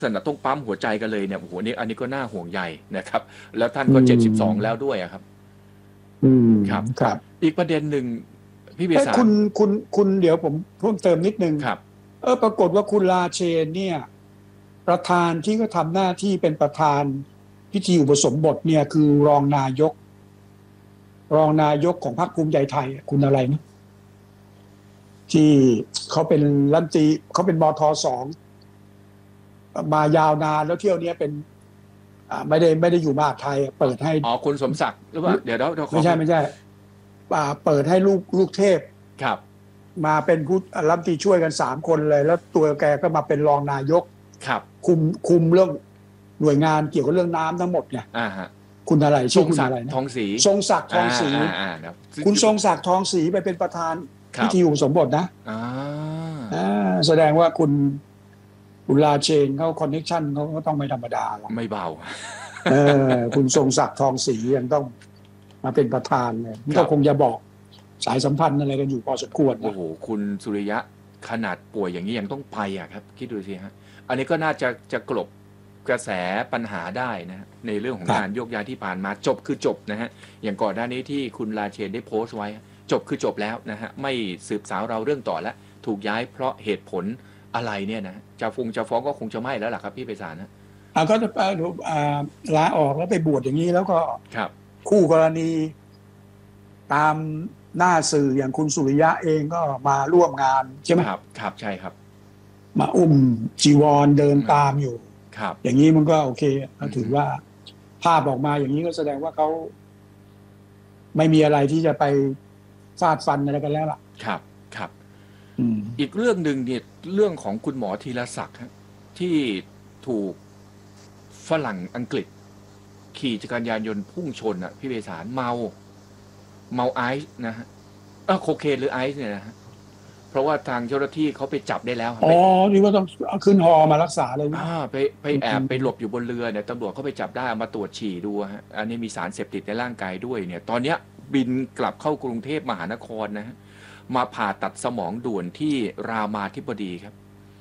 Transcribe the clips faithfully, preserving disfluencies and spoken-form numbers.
ษณะต้องปั๊มหัวใจกันเลยเนี่ยโอ้โหนี่อันนี้ก็น่าห่วงใยนะครับแล้วท่านก็เจ็ดสิบสองแล้วด้วยครับอืมครับครับอีกประเด็นหนึ่งพี่เบเอ้ยสารคุณคุณคุณเดี๋ยวผมเพิ่มเติมนิดนึงครับเออปรากฏว่าคุณลาเชนเนี่ยประธานที่ก็ทำหน้าที่เป็นประธานพิธีอุปสมบทเนี่ยคือรองนายก รองนายกของพรรคภูมิใจไทยคุณอะไรนะที่เขาเป็นรัฐมนตรีเขาเป็นมทสองมายาวนานแล้วเที่ยวนี้เป็นอ่าไม่ได้ไม่ได้อยู่มหาดไทยเปิดให้อ๋อคุณสมศักดิ์หรือเปล่าเดี๋ยวเดี๋ยวขอไม่ใช่ไม่ใช่อ่าเปิดให้ลูกลูกเทพครับมาเป็นผู้รัฐมนตรีช่วยกันสามคนเลยแล้วตัวแกก็มาเป็นรองนายกครับคุมคุมเรื่องหน่วยงานเกี่ยวกับเรื่องน้ำทั้งหมดเนี่ยอ่าฮะคุณอะไรชื่อคุณอะไรนะทองศรีทรงศักดิ์ทองศรีอ่าอ่าอ่าคุณทรงศักดิ์ทองศรีไปเป็นประธานพิธีอุปสมบทนะอ่าอ่าแสดงว่าคุณคุณลาเชนเขาคอนเนคชั่นเขาก็ต้องไม่ธรรมดาละไม่เบาเออคุณทรงศักดิ์ทองศรียังต้องมาเป็นประธานเลยก็คงจะบอกสายสัมพันธ์อะไรกันอยู่พอสมควรนะโอ้โหคุณสุริยะขนาดป่วยอย่างนี้ยังต้องไปอ่ะครับคิดดูสิฮะอันนี้ก็น่าจะจะกลบกระแสปัญหาได้นะในเรื่องของการโยกย้ายที่ผ่านมาจบคือจบนะฮะอย่างก่อนหน้านี้ที่คุณลาเชนได้โพสต์ไว้จบคือจบแล้วนะฮะไม่สืบสาวเราเรื่องต่อแล้วถูกย้ายเพราะเหตุผลอะไรเนี่ยนะจะฟงจะฟ้องก็คงจะไม่แล้วล่ะครับพี่ไพศาลนะอ่าก็จะลาออกแล้วไปบวชอย่างนี้แล้วก็ครับคู่กรณีตามหน้าสื่ออย่างคุณสุริยะเองก็มาร่วมงานใช่ไหมครับครับใช่ครับมาอุ้มจีวรเดินตามอยู่ครับอย่างนี้มันก็โอเคก็ถือว่าภาพออกมาอย่างนี้ก็แสดงว่าเขาไม่มีอะไรที่จะไปฟาดฟันอะไรกันแล้วล่ะครับครับอืมอีกเรื่องหนึ่งเนี่ยเรื่องของคุณหมอธีรศักดิ์ที่ถูกฝรั่งอังกฤษขี่จักรยานยนต์พุ่งชนอ่ะพี่เบสารเมาเมาไอซ์นะฮะเออโคเคนหรือไอซ์เนี่ยนะฮะเพราะว่าทางเจ้าหน้าที่เขาไปจับได้แล้วอ๋อนี่ว่าต้องเอาขึ้นฮอมารักษาเลยนะอ่าไปไปแอบไปหลบอยู่บนเรือเนี่ยตำรวจเขาไปจับได้เอามาตรวจฉี่ดูฮะอันนี้มีสารเสพติดในร่างกายด้วยเนี่ยตอนเนี้ยบินกลับเข้ากรุงเทพมหานครนะฮะมาผ่าตัดสมองด่วนที่รามาธิบดีครับ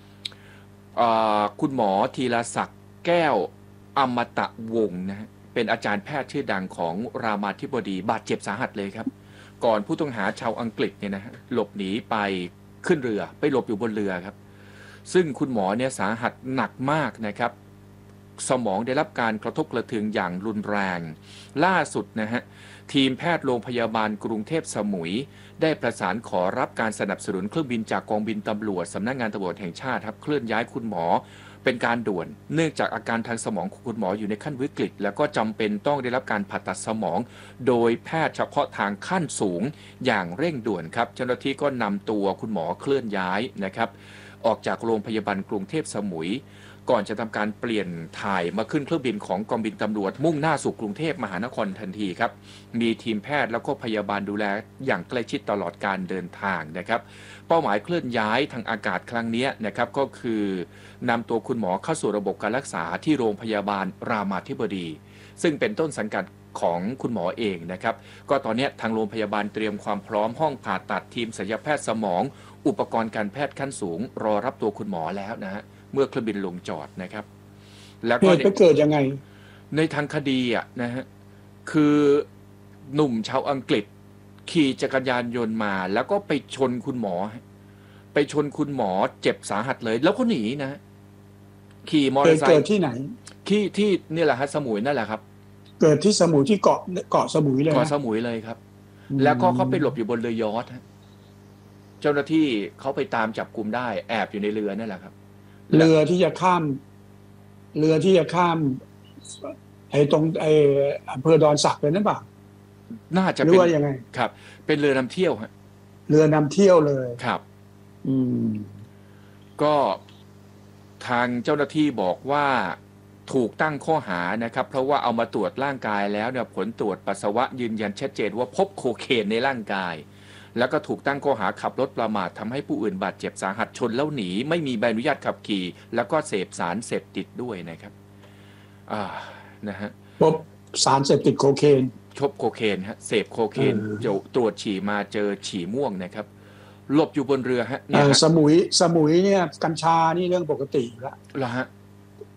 คุณหมอธีรศักดิ์แก้วอมตะวงศ์นะฮะเป็นอาจารย์แพทย์ชื่อดังของรามาธิบดีบาดเจ็บสาหัสเลยครับก่อนผู้ต้องหาชาวอังกฤษเนี่ยนะฮะหลบหนีไปขึ้นเรือไปหลบอยู่บนเรือครับซึ่งคุณหมอเนี่ยสาหัสหนักมากนะครับสมองได้รับการกระทบกระเทือนอย่างรุนแรงล่าสุดนะฮะทีมแพทย์โรงพยาบาลกรุงเทพสมุยได้ประสานขอรับการสนับสนุนเครื่องบินจากกองบินตำรวจสำนักงานตำรวจแห่งชาติครับเคลื่อนย้ายคุณหมอเป็นการด่วนเนื่องจากอาการทางสมองของคุณหมออยู่ในขั้นวิกฤตแล้วก็จำเป็นต้องได้รับการผ่าตัดสมองโดยแพทย์เฉพาะทางขั้นสูงอย่างเร่งด่วนครับเจ้าหน้าที่ก็นำตัวคุณหมอเคลื่อนย้ายนะครับออกจากโรงพยาบาลกรุงเทพสมุยก่อนจะทำการเปลี่ยนถ่ายมาขึ้นเครื่องบินของกองบินตำรวจมุ่งหน้าสู่กรุงเทพมหานครทันทีครับมีทีมแพทย์แล้วก็พยาบาลดูแลอย่างใกล้ชิดตลอดการเดินทางนะครับเป้าหมายเคลื่อนย้ายทางอากาศครั้งนี้นะครับก็คือนำตัวคุณหมอเข้าสู่ระบบการรักษาที่โรงพยาบาลรามาธิบดีซึ่งเป็นต้นสังกัดของคุณหมอเองนะครับก็ตอนนี้ทางโรงพยาบาลเตรียมความพร้อมห้องผ่าตัดทีมศัลยแพทย์สมองอุปกรณ์การแพทย์ขั้นสูงรอรับตัวคุณหมอแล้วนะฮะเมื่อเครื่องบินลงจอดนะครับแล้วก็ไปเกิดยังไงในทางคดีอ่ะนะฮะคือหนุ่มชาวอังกฤษขี่จักรยานยนต์มาแล้วก็ไปชนคุณหมอไปชนคุณหมอเจ็บสาหัสเลยแล้วก็หนีนะขี่มอเตอร์ไซค์เกิดที่ไหนที่ที่นี่แหละฮะสมุยนั่นแหละครับเกิดที่สมุยที่เกาะเกาะสมุยเลยเกาะสมุยเลยครับแล้วก็เขาไปหลบอยู่บนเรือยอชต์เจ้าหน้าที่เขาไปตามจับกุมได้แอบอยู่ในเรือนั่นแหละครับเรือที่จะข้ามเรือที่จะข้ามไอ้ตรงไอ้อำเภอดอนสักเลยนั่นป่ะน่าจะเป็นหรือว่ายังไงครับเป็นเรือนำเที่ยวฮะเรือนำเที่ยวเลยครับอืมก็ทางเจ้าหน้าที่บอกว่าถูกตั้งข้อหานะครับเพราะว่าเอามาตรวจร่างกายแล้วเนี่ยผลตรวจปัสสาวะยืนยันชัดเจนว่าพบโคเคนในร่างกายแล้วก็ถูกตั้งข้อหาขับรถประมาททำให้ผู้อื่นบาดเจ็บสาหัสชนแล้วหนีไม่มีใบอนุญาตขับขี่แล้วก็เสพสารเสพติดด้วยนะครับอ่านะฮะพบสารเสพติดโคเคนพบโคเคนฮะเสพโคเคนตรวจฉี่มาเจอฉี่ม่วงนะครับหลบอยู่บนเรือฮะเนี่ยสมุยสมุยเนี่ยกัญชานี่เรื่องปกติแล้วเหรอฮะ